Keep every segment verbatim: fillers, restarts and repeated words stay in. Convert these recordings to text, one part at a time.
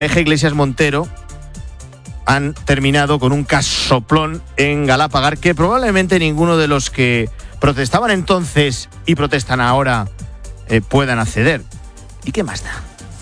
Eje Iglesias Montero han terminado con un casoplón en Galapagar que probablemente ninguno de los que protestaban entonces y protestan ahora eh, puedan acceder. ¿Y qué más da?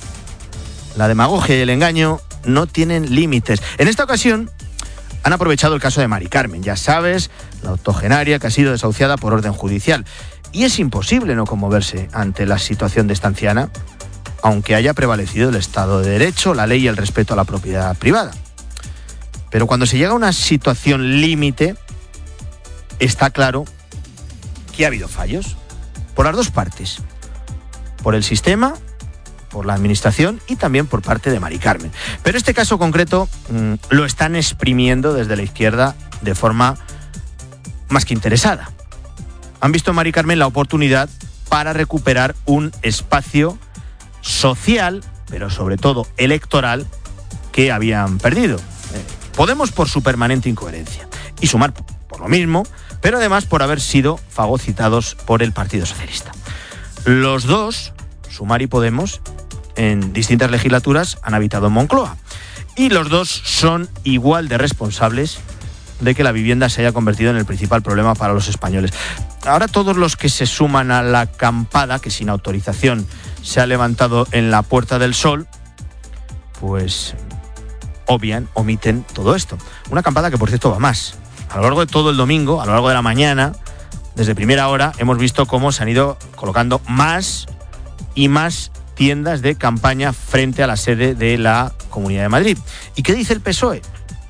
La demagogia y el engaño no tienen límites. En esta ocasión han aprovechado el caso de Mari Carmen, ya sabes, la octogenaria que ha sido desahuciada por orden judicial. Y es imposible no conmoverse ante la situación de esta anciana, aunque haya prevalecido el Estado de Derecho, la ley y el respeto a la propiedad privada. Pero cuando se llega a una situación límite, está claro que ha habido fallos por las dos partes, por el sistema, por la administración y también por parte de Mari Carmen. Pero este caso concreto mmm, lo están exprimiendo desde la izquierda de forma más que interesada. Han visto en Mari Carmen la oportunidad para recuperar un espacio social, pero sobre todo electoral, que habían perdido. Eh, Podemos por su permanente incoherencia y Sumar por lo mismo, pero además por haber sido fagocitados por el Partido Socialista. Los dos, Sumar y Podemos, en distintas legislaturas han habitado en Moncloa y los dos son igual de responsables de que la vivienda se haya convertido en el principal problema para los españoles. Ahora todos los que se suman a la acampada que sin autorización se ha levantado en la Puerta del Sol, pues obvian, omiten todo esto. Una acampada que por cierto va más. A lo largo de todo el domingo, a lo largo de la mañana, desde primera hora, hemos visto cómo se han ido colocando más y más tiendas de campaña frente a la sede de la Comunidad de Madrid. ¿Y qué dice el P S O E?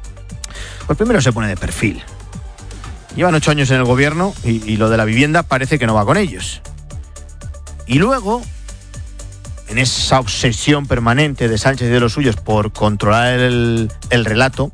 Pues primero se pone de perfil. Llevan ocho años en el gobierno y, y lo de la vivienda parece que no va con ellos. Y luego, en esa obsesión permanente de Sánchez y de los suyos por controlar el, el relato,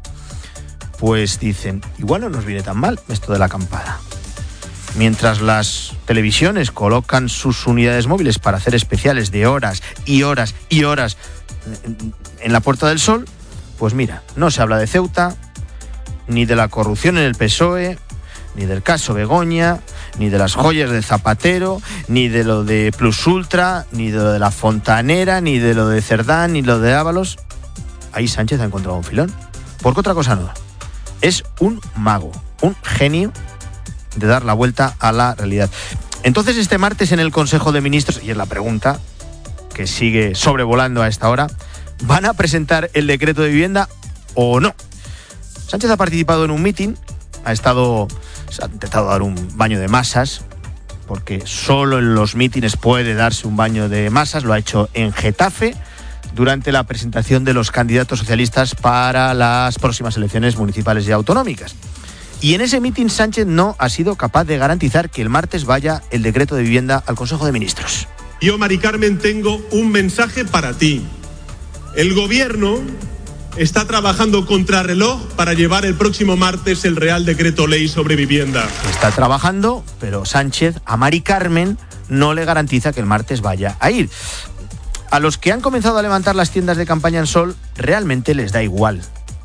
pues dicen, igual no nos viene tan mal esto de la acampada. Mientras las televisiones colocan sus unidades móviles para hacer especiales de horas y horas y horas en, en la Puerta del Sol, pues mira, no se habla de Ceuta, ni de la corrupción en el P S O E, ni del caso Begoña, ni de las joyas de Zapatero, ni de lo de Plus Ultra, ni de lo de la Fontanera, ni de lo de Cerdán, ni lo de Ábalos. Ahí Sánchez ha encontrado un filón. Porque otra cosa no. Es un mago, un genio de dar la vuelta a la realidad. Entonces este martes en el Consejo de Ministros, y es la pregunta que sigue sobrevolando a esta hora, ¿van a presentar el decreto de vivienda o no? Sánchez ha participado en un mitin, ha estado, se ha intentado dar un baño de masas, porque solo en los mítines puede darse un baño de masas, lo ha hecho en Getafe, durante la presentación de los candidatos socialistas para las próximas elecciones municipales y autonómicas. Y en ese mitin Sánchez no ha sido capaz de garantizar que el martes vaya el decreto de vivienda al Consejo de Ministros. Yo, Mari Carmen, tengo un mensaje para ti. El gobierno está trabajando contrarreloj para llevar el próximo martes el Real Decreto Ley sobre vivienda. Está trabajando, pero Sánchez a Mari Carmen no le garantiza que el martes vaya a ir. A los que han comenzado a levantar las tiendas de campaña en Sol, realmente les da igual.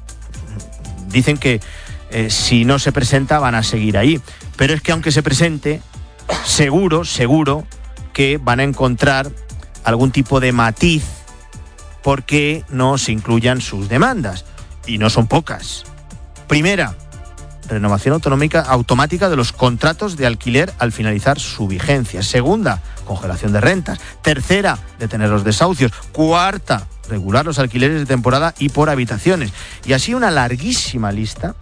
Dicen que eh, si no se presenta van a seguir ahí. Pero es que aunque se presente, seguro, seguro que van a encontrar algún tipo de matiz porque no se incluyan sus demandas. Y no son pocas. Primera, renovación autonómica automática de los contratos de alquiler al finalizar su vigencia. Segunda, congelación de rentas. Tercera, detener los desahucios. Cuarta, regular los alquileres de temporada y por habitaciones. Y así una larguísima lista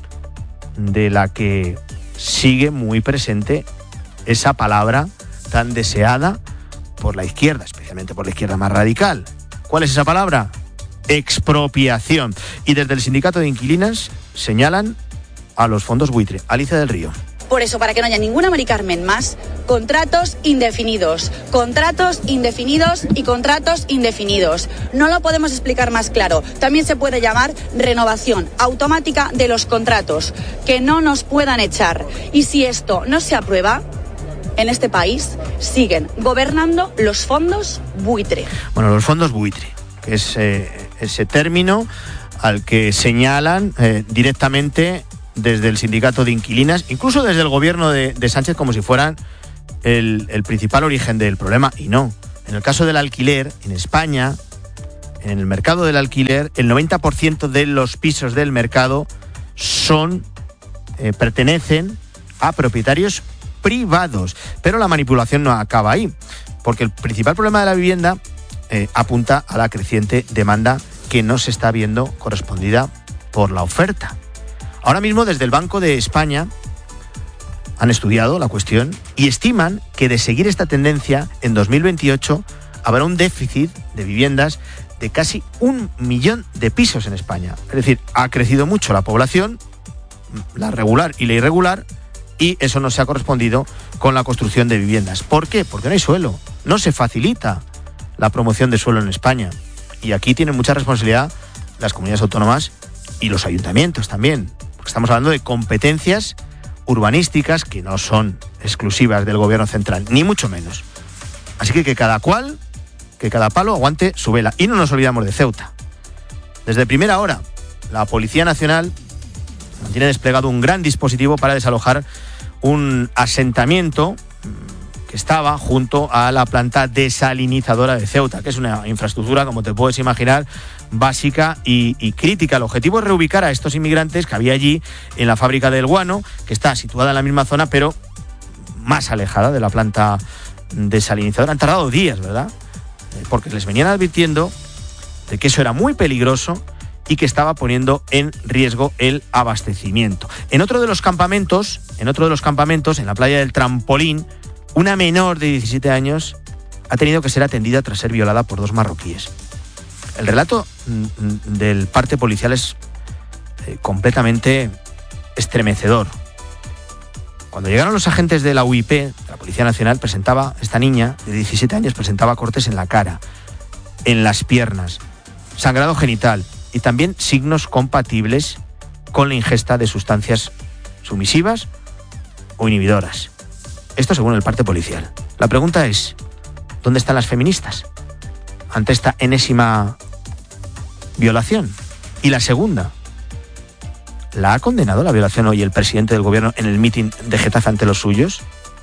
de la que sigue muy presente esa palabra tan deseada por la izquierda, especialmente por la izquierda más radical. ¿Cuál es esa palabra? Expropiación. Y desde el sindicato de inquilinas señalan a los fondos buitre. Alicia del Río. Por eso, para que no haya ninguna Mari Carmen más, contratos indefinidos, contratos indefinidos y contratos indefinidos. No lo podemos explicar más claro. También se puede llamar renovación automática de los contratos, que no nos puedan echar. Y si esto no se aprueba, en este país siguen gobernando los fondos buitre. Bueno, los fondos buitre, que es eh, ese término al que señalan eh, directamente desde el sindicato de inquilinas, incluso desde el gobierno de, de Sánchez, como si fueran el, el principal origen del problema. Y no. En el caso del alquiler, en España, en el mercado del alquiler, el noventa por ciento de los pisos del mercado son, eh, pertenecen a propietarios privados. Pero la manipulación no acaba ahí, porque el principal problema de la vivienda eh, apunta a la creciente demanda que no se está viendo correspondida por la oferta. Ahora mismo, desde el Banco de España han estudiado la cuestión y estiman que de seguir esta tendencia, en dos mil veintiocho habrá un déficit de viviendas de casi un millón de pisos en España. Es decir, ha crecido mucho la población, la regular y la irregular, y eso no se ha correspondido con la construcción de viviendas. ¿Por qué? Porque no hay suelo. No se facilita la promoción de suelo en España. Y aquí tienen mucha responsabilidad las comunidades autónomas y los ayuntamientos también. Porque estamos hablando de competencias urbanísticas que no son exclusivas del gobierno central, ni mucho menos. Así que que cada cual, que cada palo aguante su vela. Y no nos olvidamos de Ceuta. Desde primera hora, la Policía Nacional tiene desplegado un gran dispositivo para desalojar un asentamiento que estaba junto a la planta desalinizadora de Ceuta, que es una infraestructura, como te puedes imaginar, básica y, y crítica. El objetivo es reubicar a estos inmigrantes que había allí en la fábrica del guano, que está situada en la misma zona, pero más alejada de la planta desalinizadora. Han tardado días, ¿verdad? Porque les venían advirtiendo de que eso era muy peligroso y que estaba poniendo en riesgo el abastecimiento. En otro de los campamentos, en otro de los campamentos, en la playa del Trampolín, una menor de diecisiete años ha tenido que ser atendida tras ser violada por dos marroquíes. El relato del parte policial es eh, completamente estremecedor. Cuando llegaron los agentes de la U I P, de la Policía Nacional, presentaba, esta niña de diecisiete años, presentaba cortes en la cara, en las piernas, sangrado genital y también signos compatibles con la ingesta de sustancias sumisivas o inhibidoras. Esto según el parte policial. La pregunta es, ¿dónde están las feministas ante esta enésima violación? Y la segunda, ¿la ha condenado la violación hoy el presidente del gobierno en el mitin de Getafe ante los suyos?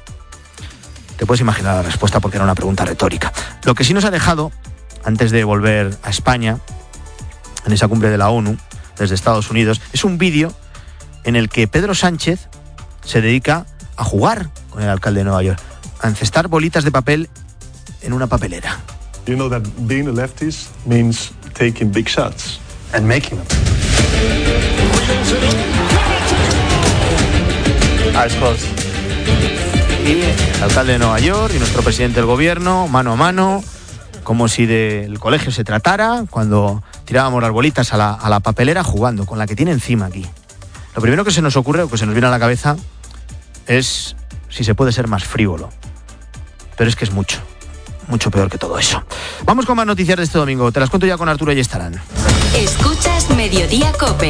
Te puedes imaginar la respuesta porque era una pregunta retórica. Lo que sí nos ha dejado, antes de volver a España, en esa cumbre de la ONU, desde Estados Unidos, es un vídeo en el que Pedro Sánchez se dedica a jugar con el alcalde de Nueva York, a encestar bolitas de papel en una papelera. You know that being a leftist means taking big shots and making them. Eyes closed. Y el alcalde de Nueva York y nuestro presidente del gobierno, mano a mano, como si del colegio se tratara, cuando tirábamos las bolitas a la, a la papelera, jugando con la que tiene encima aquí. Lo primero que se nos ocurre o que se nos viene a la cabeza es si se puede ser más frívolo. Pero es que es mucho, mucho peor que todo eso. Vamos con más noticias de este domingo. Te las cuento ya con Arturo Ayestarán. Escuchas Mediodía COPE.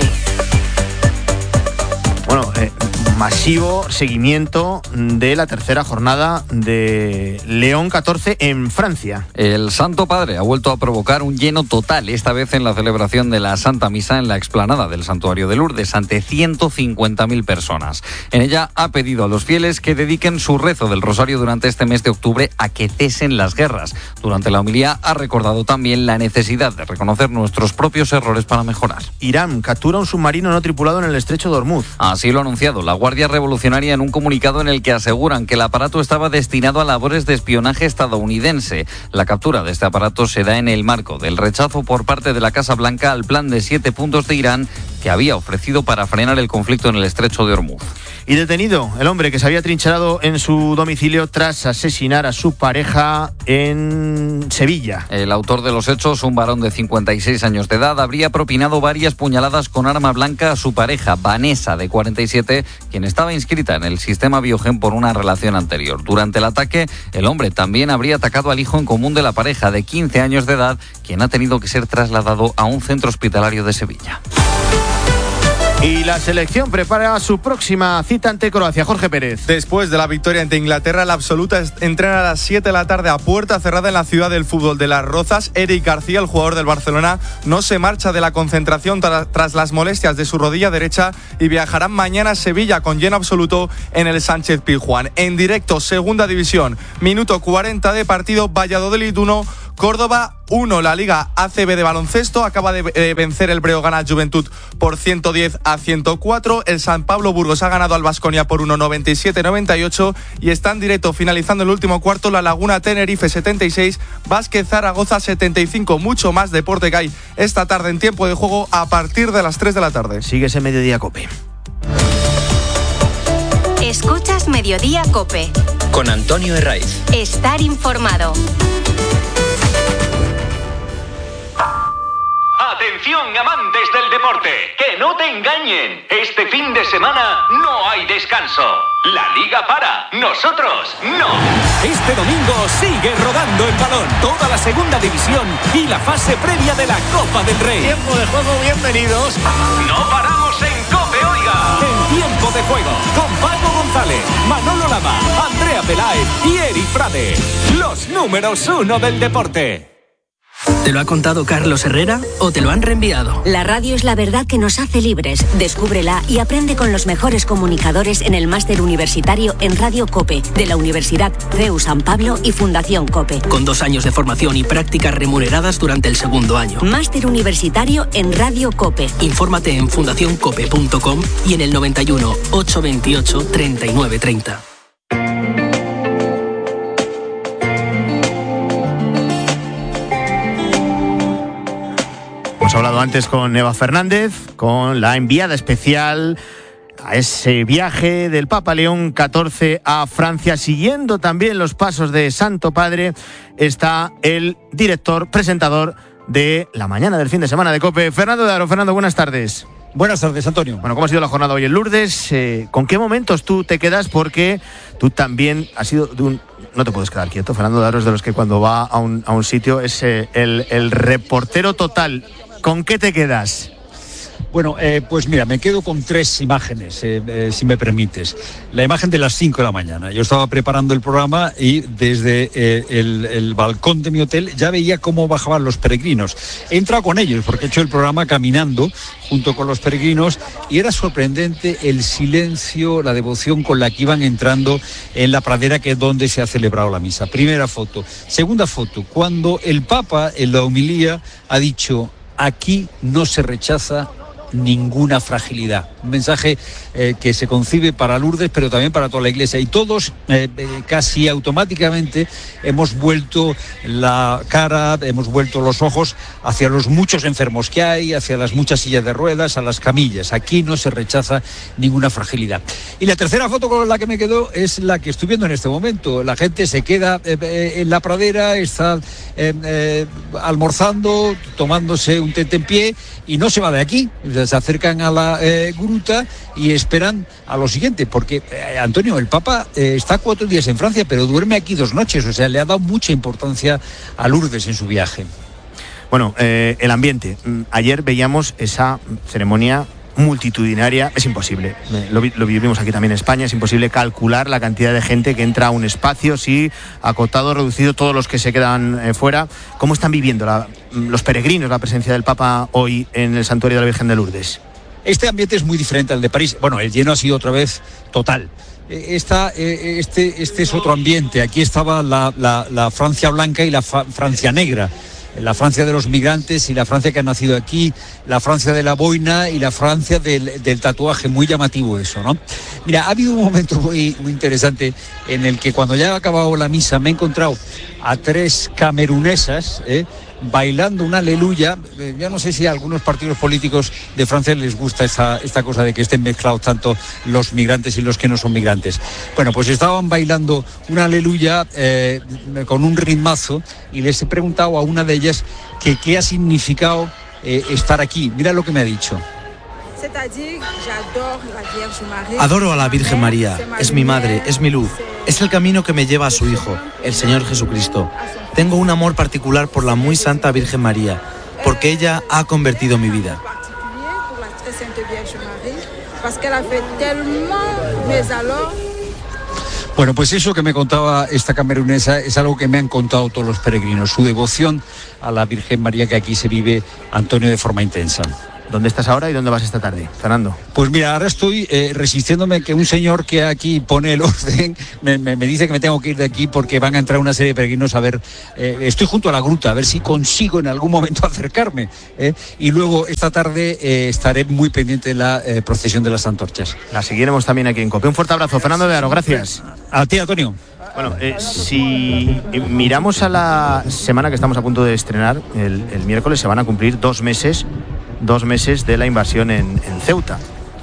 Bueno, eh, masivo seguimiento de la tercera jornada de León catorce en Francia. El Santo Padre ha vuelto a provocar un lleno total, esta vez en la celebración de la Santa Misa en la explanada del Santuario de Lourdes, ante ciento cincuenta mil personas. En ella ha pedido a los fieles que dediquen su rezo del rosario durante este mes de octubre a que cesen las guerras. Durante la homilía ha recordado también la necesidad de reconocer nuestros propios errores para mejorar. Irán captura un submarino no tripulado en el estrecho de Hormuz. Así lo ha anunciado la Guardia Revolucionaria en un comunicado en el que aseguran que el aparato estaba destinado a labores de espionaje estadounidense. La captura de este aparato se da en el marco del rechazo por parte de la Casa Blanca al plan de siete puntos de Irán que había ofrecido para frenar el conflicto en el estrecho de Hormuz. Y detenido el hombre que se había trincherado en su domicilio tras asesinar a su pareja en Sevilla. El autor de los hechos, un varón de cincuenta y seis años de edad, habría propinado varias puñaladas con arma blanca a su pareja, Vanessa, de cuarenta y siete, quien estaba inscrita en el sistema Biogen por una relación anterior. Durante el ataque, el hombre también habría atacado al hijo en común de la pareja, de quince años de edad, quien ha tenido que ser trasladado a un centro hospitalario de Sevilla. Y la selección prepara su próxima cita ante Croacia. Jorge Pérez. Después de la victoria ante Inglaterra, la absoluta entrena a las siete de la tarde a puerta cerrada en la ciudad del fútbol de Las Rozas. Eric García, el jugador del Barcelona, no se marcha de la concentración tra- tras las molestias de su rodilla derecha y viajarán mañana a Sevilla con lleno absoluto en el Sánchez Pizjuán. En directo, segunda división, minuto cuarenta de partido, Valladolid uno, Córdoba uno. La Liga A C B de baloncesto acaba de eh, vencer el Breogán al Juventud por ciento diez a ciento cuatro. El San Pablo Burgos ha ganado al Baskonia por uno noventa y siete a noventa y ocho. Y está en directo, finalizando el último cuarto, La Laguna Tenerife setenta y seis, Vázquez Zaragoza setenta y cinco. Mucho más deporte que hay esta tarde en tiempo de juego a partir de las tres de la tarde. Sigue ese Mediodía Cope. Escuchas Mediodía Cope. Con Antonio Herraiz. Estar informado. Atención, amantes del deporte, que no te engañen. Este fin de semana no hay descanso. La Liga para, nosotros no. Este domingo sigue rodando el balón, toda la segunda división y la fase previa de la Copa del Rey. Tiempo de juego, bienvenidos. No paramos en Cope, oiga. En tiempo de juego, con Paco González, Manolo Lama, Andrea Peláez y Eri Frade. Los números uno del deporte. ¿Te lo ha contado Carlos Herrera o te lo han reenviado? La radio es la verdad que nos hace libres. Descúbrela y aprende con los mejores comunicadores en el máster universitario en Radio COPE de la Universidad C E U San Pablo y Fundación COPE. Con dos años de formación y prácticas remuneradas durante el segundo año. Máster universitario en Radio COPE. Infórmate en fundación cope punto com y en el noventa y uno, ochocientos veintiocho, treinta y nueve treinta. Hemos hablado antes con Eva Fernández, con la enviada especial a ese viaje del Papa León catorce a Francia. Siguiendo también los pasos de Santo Padre, está el director, presentador de La Mañana del Fin de Semana de COPE, Fernando de Aro. Fernando, buenas tardes. Buenas tardes, Antonio. Bueno, ¿cómo ha sido la jornada hoy en Lourdes? Eh, ¿Con qué momentos tú te quedas? Porque tú también has sido de un... No te puedes quedar quieto. Fernando de Aro es de los que cuando va a un, a un sitio es eh, el, el reportero total. ¿Con qué te quedas? Bueno, eh, pues mira, me quedo con tres imágenes, eh, eh, si me permites. La imagen de las cinco de la mañana. Yo estaba preparando el programa y desde eh, el, el balcón de mi hotel ya veía cómo bajaban los peregrinos. He entrado con ellos porque he hecho el programa caminando junto con los peregrinos y era sorprendente el silencio, la devoción con la que iban entrando en la pradera, que es donde se ha celebrado la misa. Primera foto. Segunda foto, cuando el Papa en la homilía ha dicho: aquí no se rechaza ninguna fragilidad. Un mensaje eh, que se concibe para Lourdes, pero también para toda la Iglesia. Y todos eh, eh, casi automáticamente hemos vuelto la cara, hemos vuelto los ojos hacia los muchos enfermos que hay, hacia las muchas sillas de ruedas, a las camillas. Aquí no se rechaza ninguna fragilidad. Y la tercera foto con la que me quedo es la que estoy viendo en este momento. La gente se queda eh, eh, en la pradera, está eh, eh, almorzando, tomándose un tentempié y no se va de aquí. Se acercan a la eh, gruta y esperan a lo siguiente, porque eh, Antonio, el Papa eh, está cuatro días en Francia, pero duerme aquí dos noches, o sea, le ha dado mucha importancia a Lourdes en su viaje. Bueno, eh, el ambiente. Ayer veíamos esa ceremonia multitudinaria. Es imposible, lo, vi, lo vivimos aquí también en España, es imposible calcular la cantidad de gente que entra a un espacio, sí, acotado, reducido, todos los que se quedan eh, fuera. ¿Cómo están viviendo la, los peregrinos la presencia del Papa hoy en el Santuario de la Virgen de Lourdes? Este ambiente es muy diferente al de París. Bueno, el lleno ha sido otra vez total. Esta, este, este es otro ambiente. Aquí estaba la, la, la Francia blanca y la fa, Francia negra. La Francia de los migrantes y la Francia que ha nacido aquí, la Francia de la boina y la Francia del, del tatuaje. Muy llamativo eso, ¿no? Mira, ha habido un momento muy, muy interesante en el que cuando ya ha acabado la misa me he encontrado a tres camerunesas, ¿eh? bailando una aleluya. Eh, yo no sé si a algunos partidos políticos de Francia les gusta esta, esta cosa de que estén mezclados tanto los migrantes y los que no son migrantes. Bueno, pues estaban bailando una aleluya eh, con un ritmazo y les he preguntado a una de ellas que qué ha significado eh, estar aquí. Mira lo que me ha dicho. Adoro a la Virgen María, es mi madre, es mi luz, es el camino que me lleva a su Hijo, el Señor Jesucristo. Tengo un amor particular por la muy Santa Virgen María, porque ella ha convertido mi vida. Bueno, pues eso que me contaba esta camerunesa es algo que me han contado todos los peregrinos, su devoción a la Virgen María, que aquí se vive, Antonio, de forma intensa. ¿Dónde estás ahora y dónde vas esta tarde, Fernando? Pues mira, ahora estoy eh, resistiéndome que un señor que aquí pone el orden me, me, me dice que me tengo que ir de aquí porque van a entrar una serie de peregrinos a ver. Eh, estoy junto a la gruta, a ver si consigo en algún momento acercarme. Eh, y luego esta tarde eh, estaré muy pendiente de la eh, procesión de las antorchas. La seguiremos también aquí en COPE. Un fuerte abrazo, Fernando de Aro, gracias. A ti, Antonio. Bueno, eh, si miramos a la semana que estamos a punto de estrenar, el, el miércoles se van a cumplir dos meses dos meses de la invasión en, en Ceuta.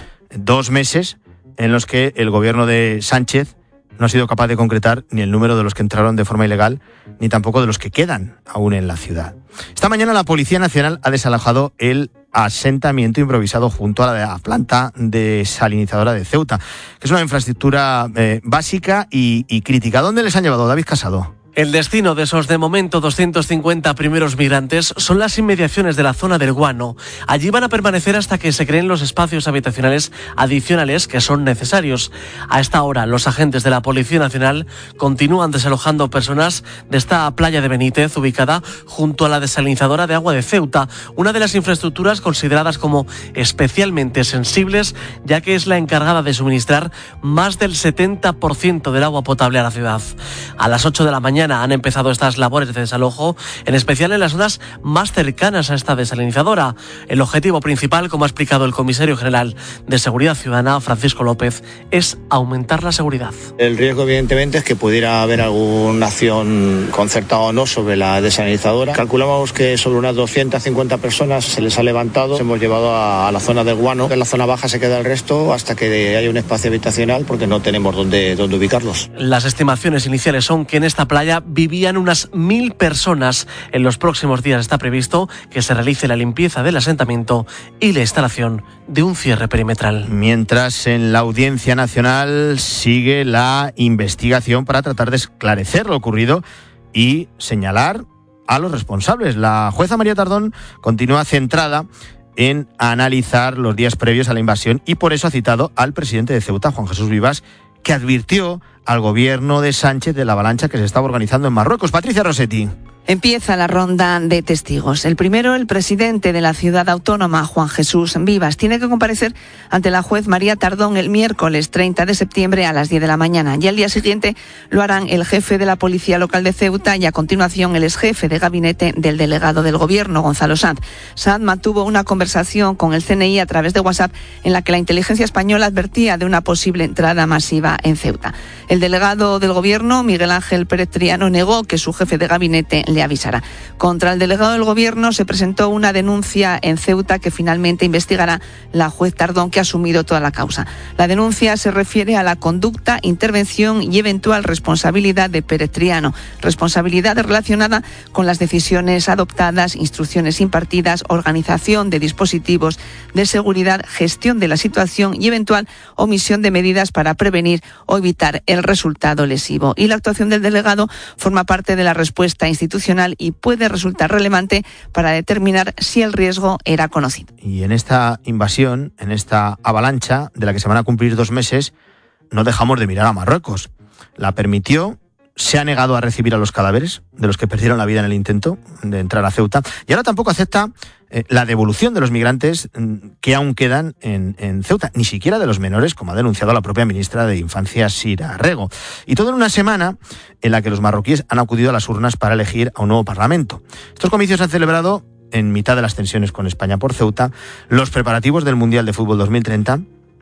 Dos meses en los que el gobierno de Sánchez no ha sido capaz de concretar ni el número de los que entraron de forma ilegal, ni tampoco de los que quedan aún en la ciudad. Esta mañana la Policía Nacional ha desalojado el asentamiento improvisado junto a la planta desalinizadora de Ceuta, que es una infraestructura eh, básica y, y crítica. ¿Dónde les han llevado, David Casado? El destino de esos, de momento, doscientos cincuenta primeros migrantes son las inmediaciones de la zona del Guano. Allí van a permanecer hasta que se creen los espacios habitacionales adicionales que son necesarios. A esta hora, los agentes de la Policía Nacional continúan desalojando personas de esta playa de Benítez, ubicada junto a la desalinizadora de agua de Ceuta, una de las infraestructuras consideradas como especialmente sensibles, ya que es la encargada de suministrar más del setenta por ciento del agua potable a la ciudad. A las ocho de la mañana han empezado estas labores de desalojo, en especial en las zonas más cercanas a esta desalinizadora. El objetivo principal, como ha explicado el comisario general de Seguridad Ciudadana, Francisco López, es aumentar la seguridad. El riesgo, evidentemente, es que pudiera haber alguna acción concertada o no sobre la desalinizadora. Calculamos que sobre unas doscientas cincuenta personas se les ha levantado. Hemos llevado a, a la zona del Guano. En la zona baja se queda el resto hasta que haya un espacio habitacional, porque no tenemos dónde, dónde ubicarlos. Las estimaciones iniciales son que en esta playa vivían unas mil personas. En los próximos días está previsto que se realice la limpieza del asentamiento y la instalación de un cierre perimetral. Mientras en la Audiencia Nacional sigue la investigación para tratar de esclarecer lo ocurrido y señalar a los responsables. La jueza María Tardón continúa centrada en analizar los días previos a la invasión y por eso ha citado al presidente de Ceuta, Juan Jesús Vivas, que advirtió al gobierno de Sánchez de la avalancha que se estaba organizando en Marruecos. Patricia Rossetti. Empieza la ronda de testigos. El primero, el presidente de la ciudad autónoma, Juan Jesús Vivas, tiene que comparecer ante la juez María Tardón el miércoles treinta de septiembre a las diez de la mañana. Y al día siguiente lo harán el jefe de la Policía Local de Ceuta y a continuación el exjefe de gabinete del delegado del gobierno, Gonzalo Sanz. Sanz mantuvo una conversación con el C N I a través de WhatsApp en la que la inteligencia española advertía de una posible entrada masiva en Ceuta. El delegado del gobierno, Miguel Ángel Pérez Triano, negó que su jefe de gabinete le avisará. Contra el delegado del gobierno se presentó una denuncia en Ceuta que finalmente investigará la juez Tardón, que ha asumido toda la causa. La denuncia se refiere a la conducta, intervención y eventual responsabilidad de Pérez Triano, responsabilidad relacionada con las decisiones adoptadas, instrucciones impartidas, organización de dispositivos de seguridad, gestión de la situación y eventual omisión de medidas para prevenir o evitar el resultado lesivo. Y la actuación del delegado forma parte de la respuesta institucional y puede resultar relevante para determinar si el riesgo era conocido. Y en esta invasión, en esta avalancha de la que se van a cumplir dos meses, no dejamos de mirar a Marruecos. La permitió, se ha negado a recibir a los cadáveres de los que perdieron la vida en el intento de entrar a Ceuta y ahora tampoco acepta eh, la devolución de los migrantes que aún quedan en, en Ceuta, ni siquiera de los menores, como ha denunciado la propia ministra de Infancia, Sira Rego. Y todo en una semana en la que los marroquíes han acudido a las urnas para elegir a un nuevo parlamento. Estos comicios se han celebrado en mitad de las tensiones con España por Ceuta, los preparativos del Mundial de Fútbol dos mil treinta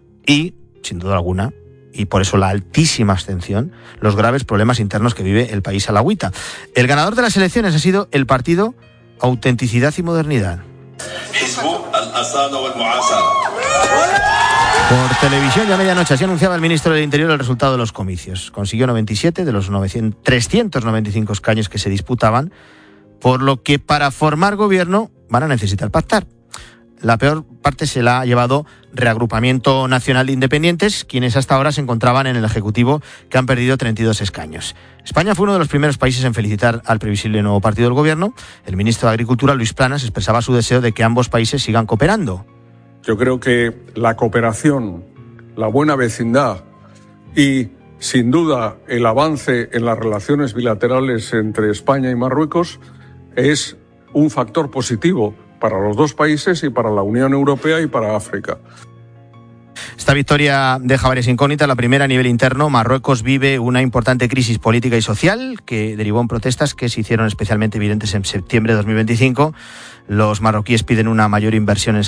y, sin duda alguna, y por eso la altísima abstención, los graves problemas internos que vive el país alawita. El ganador de las elecciones ha sido el partido Autenticidad y Modernidad. Por televisión ya a medianoche así anunciaba el ministro del Interior el resultado de los comicios. Consiguió noventa y siete de los novecientos, trescientos noventa y cinco escaños que se disputaban, por lo que para formar gobierno van a necesitar pactar. La peor parte se la ha llevado Reagrupamiento Nacional de Independientes, quienes hasta ahora se encontraban en el Ejecutivo, que han perdido treinta y dos escaños. España fue uno de los primeros países en felicitar al previsible nuevo partido del gobierno. El ministro de Agricultura, Luis Planas, expresaba su deseo de que ambos países sigan cooperando. Yo creo que la cooperación, la buena vecindad y, sin duda, el avance en las relaciones bilaterales entre España y Marruecos es un factor positivo para los dos países y para la Unión Europea y para África. Esta victoria deja varias incógnitas. La primera, a nivel interno, Marruecos vive una importante crisis política y social que derivó en protestas que se hicieron especialmente evidentes en septiembre de dos mil veinticinco. Los marroquíes piden una mayor inversión en